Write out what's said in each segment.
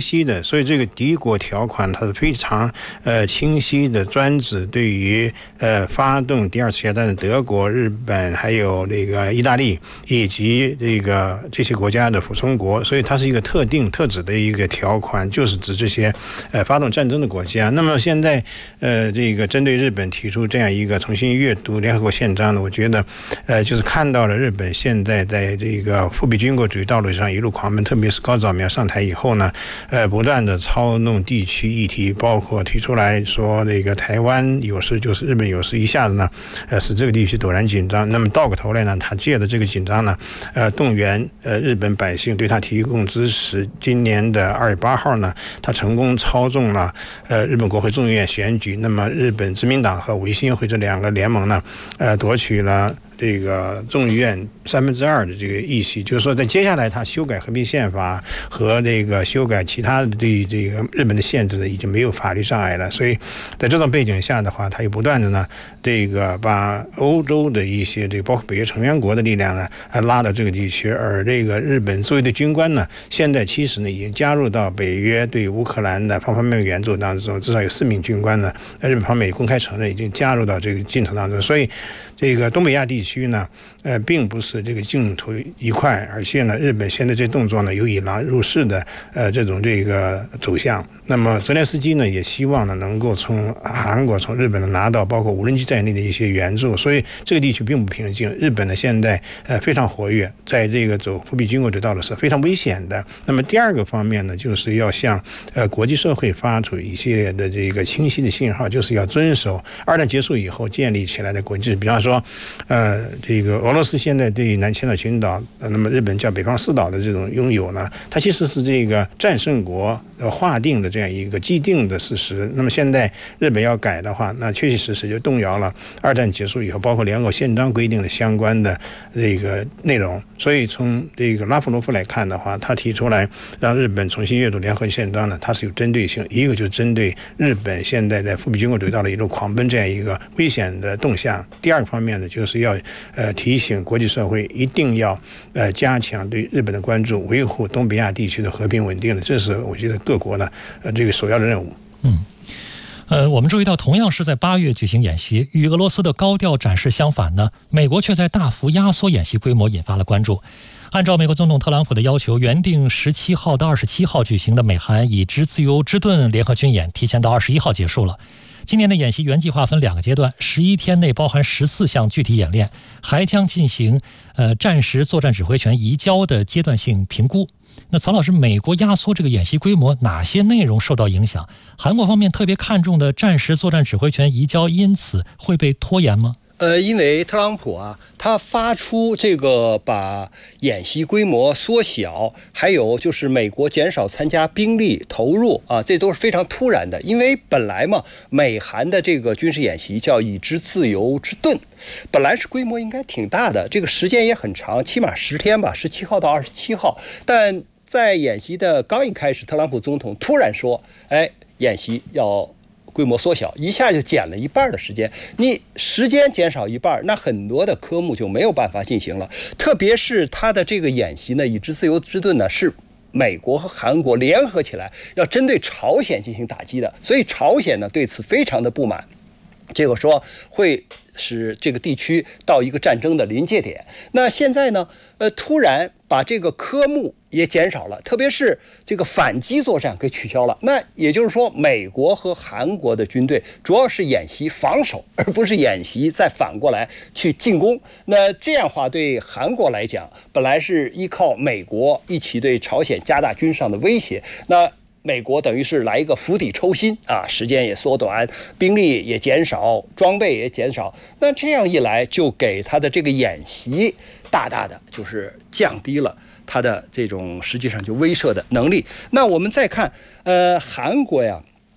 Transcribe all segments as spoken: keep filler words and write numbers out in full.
晰的，所以这个敌国条款它是非常呃清晰的，专指对于呃发动第二次世界大战的德国、日本还有那个意大利以及这个这些国家的附从国，所以它是一个特定特指的一个条款，就是指这些呃发动战争的国家。那么现在呃这个针对日本提出这样一个重新阅读联合国宪章呢，我觉得呃就是看到了日本现在在这个复辟军国主义道路上一路狂奔，特别是高早苗上台以后呢，呃不断的操弄地区议题，包括提出来说那个台湾有事就是日本有事，一下子呢呃使这个地区陡然紧张。那么到个头来呢，他借着这个紧张呢呃动员呃日本百姓对他提供支持。今年的二月八号呢，他成功操纵了呃日本国会众议院选举，那么日本自民党和维新会这两个联盟呢呃夺取了这个众议院三分之二的这个议席，就是说在接下来他修改和平宪法和这个修改其他的对这个日本的限制呢，已经没有法律障碍了。所以在这种背景下的话，他又不断的呢这个把欧洲的一些这个包括北约成员国的力量呢拉到这个地区，而这个日本作为的军官呢，现在其实呢已经加入到北约对乌克兰的方方面面援助当中，至少有四名军官呢，日本方面也公开承认已经加入到这个进程当中。所以这个东北亚地区呢，呃，并不是这个净土一块，而且呢，日本现在这动作呢，有以狼入室的呃这种这个走向。那么泽连斯基呢，也希望呢能够从韩国、从日本呢拿到包括无人机在内的一些援助，所以这个地区并不平静。日本呢现在呃非常活跃，在这个走复辟军国主义道路是非常危险的。那么第二个方面呢，就是要向呃国际社会发出一系列的这个清晰的信号，就是要遵守二战结束以后建立起来的国际，比方说，呃，这个俄罗斯现在对南千岛群岛，呃、那么日本叫北方四岛的这种拥有呢，它其实是这个战胜国呃划定的这样一个既定的事实。那么现在日本要改的话，那确确实实就动摇了二战结束以后包括联合国宪章规定的相关的这个内容。所以从这个拉夫罗夫来看的话，他提出来让日本重新阅读联合国宪章呢，它是有针对性，一个就是针对日本现在在复辟军国主义道路一路狂奔这样一个危险的动向。第二个方面呢，就是要呃提醒国际社会一定要呃加强对日本的关注，维护东北亚地区的和平稳定的，这是我觉得各国呢呃这个首要的任务。 嗯。呃，我们注意到，同样是在八月举行演习，与俄罗斯的高调展示相反呢，美国却在大幅压缩演习规模，引发了关注。按照美国总统特朗普的要求，原定十七号到二十七号举行的美韩以之自由之盾联合军演提前到二十一号结束了。今年的演习原计划分两个阶段，十一天内包含十四项具体演练，还将进行呃战时作战指挥权移交的阶段性评估。那曹老师，美国压缩这个演习规模，哪些内容受到影响？韩国方面特别看重的战时作战指挥权移交，因此会被拖延吗？ 呃，因为特朗普啊，他发出这个把演习规模缩小，还有就是美国减少参加兵力投入啊，这都是非常突然的。因为本来嘛，美韩的这个军事演习叫以之自由之盾，本来是规模应该挺大的，这个时间也很长，起码十天吧，十七号到二十七号。但在演习的刚一开始，特朗普总统突然说，哎，演习要规模缩小，一下就减了一半的时间。你时间减少一半，那很多的科目就没有办法进行了。特别是他的这个演习呢，以之自由之盾呢，是美国和韩国联合起来要针对朝鲜进行打击的，所以朝鲜呢对此非常的不满，结果说会使这个地区到一个战争的临界点。那现在呢，呃，突然把这个科目也减少了，特别是这个反击作战给取消了。那也就是说，美国和韩国的军队主要是演习防守，而不是演习再反过来去进攻。那这样的话，对韩国来讲，本来是依靠美国一起对朝鲜加大军事上的威胁，那美国等于是来一个釜底抽薪啊，时间也缩短，兵力也减少，装备也减少。那这样一来，就给他的这个演习大大的就是降低了他的这种实际上就威慑的能力。那我们再看，呃，韩国呀，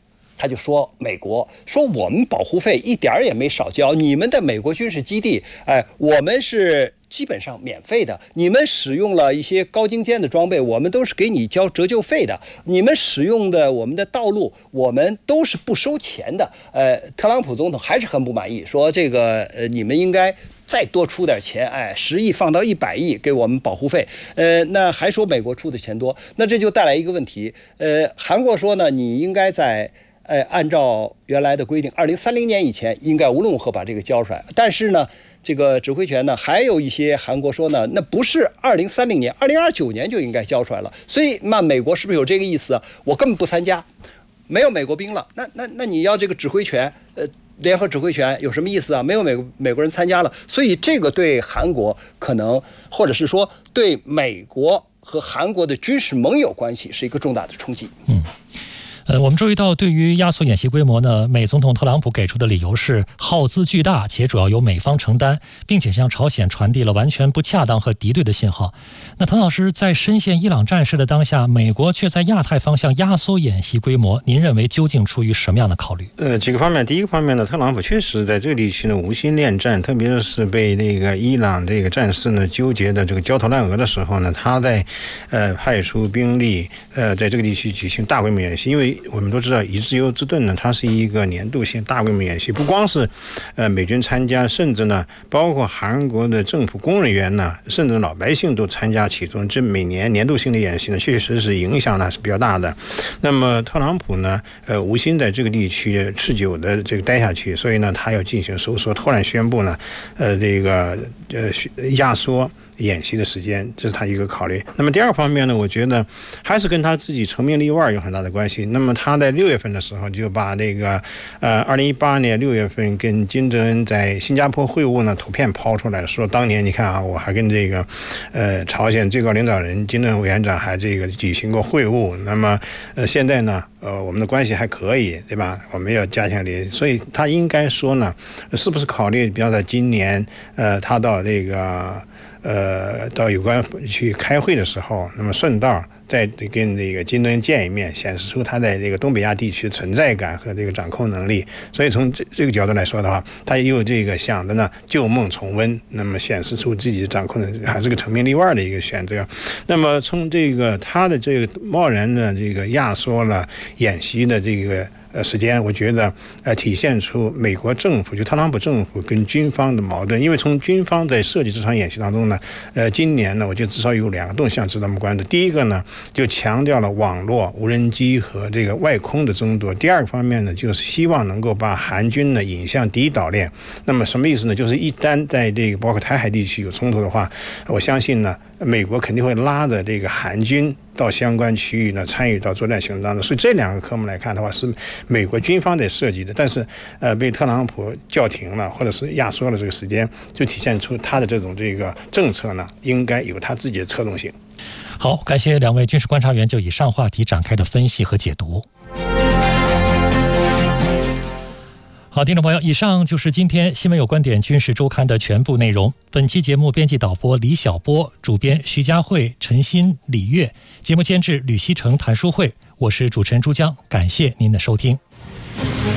他就说美国说我们保护费一点儿也没少交，你们的美国军事基地，哎，我们是基本上免费的，你们使用了一些高精尖的装备，我们都是给你交折旧费的，你们使用的我们的道路，我们都是不收钱的。呃，特朗普总统还是很不满意，说这个呃，你们应该再多出点钱，哎，十亿放到一百亿给我们保护费。呃，那还说美国出的钱多，那这就带来一个问题。呃，韩国说呢，你应该在呃按照原来的规定，二零三零年以前应该无论如何把这个交出来。但是呢，这个指挥权呢，还有一些韩国说呢，那不是二零三零年，二零二九年就应该交出来了。所以那美国是不是有这个意思啊？我根本不参加，没有美国兵了，那那那你要这个指挥权，呃，联合指挥权有什么意思啊？没有美国美国人参加了，所以这个对韩国可能，或者是说对美国和韩国的军事盟友关系是一个重大的冲击。 嗯。呃，我们注意到，对于压缩演习规模呢，美总统特朗普给出的理由是耗资巨大，且主要由美方承担，并且向朝鲜传递了完全不恰当和敌对的信号。那滕老师，在深陷伊朗战事的当下，美国却在亚太方向压缩演习规模，您认为究竟出于什么样的考虑？ 呃，几个方面。第一个方面呢，特朗普确实在这个地区呢无心恋战，特别是被那个伊朗这个战事呢纠结的这个焦头烂额的时候呢，他在呃派出兵力呃在这个地区举行大规模演习，因为我们都知道以自由之盾呢，它是一个年度性大规模演习，不光是呃美军参加，甚至呢包括韩国的政府工人员呢，甚至老百姓都参加其中。这每年年度性的演习呢，确实是影响呢是比较大的。那么特朗普呢，呃无心在这个地区持久的这个待下去，所以呢他要进行收缩，突然宣布呢，呃这个呃压缩演习的时间，这是他一个考虑。那么第二个方面呢，我觉得还是跟他自己成名立万有很大的关系。那么他在六月份的时候就把这个呃二零一八年六月份跟金正恩在新加坡会晤呢图片抛出来，说当年你看啊，我还跟这个呃朝鲜最高领导人金正恩委员长还这个举行过会晤。那么呃现在呢呃我们的关系还可以，对吧？我们要加强联系，所以他应该说呢，是不是考虑比方在今年呃他到这个呃，到有关去开会的时候，那么顺道再跟这个金正恩见一面，显示出他在这个东北亚地区的存在感和这个掌控能力。所以从这这个角度来说的话，他又这个想的呢旧梦重温，那么显示出自己的掌控能力，还是个成名立万的一个选择。那么从这个他的这个贸然的这个压缩了演习的这个呃时间，我觉得呃体现出美国政府就特朗普政府跟军方的矛盾。因为从军方在设计这场演习当中呢，呃今年呢我觉得至少有两个动向值得我们关注。第一个呢就强调了网络、无人机和这个外空的争夺。第二个方面呢就是希望能够把韩军呢引向第一岛链。那么什么意思呢？就是一旦在这个包括台海地区有冲突的话，我相信呢美国肯定会拉着这个韩军到相关区域呢参与到作战行动当中。所以这两个科目来看的话，是美国军方在设计的，但是呃被特朗普叫停了，或者是压缩了这个时间，就体现出他的这种这个政策呢应该有他自己的策动性。 好，感谢两位军事观察员就以上话题展开的分析和解读。好，听众朋友，以上就是今天新闻有观点军事周刊的全部内容。本期节目编辑导播李晓波，主编徐佳慧、陈鑫、李月，节目监制吕希成、谭淑慧，我是主持人朱江，感谢您的收听。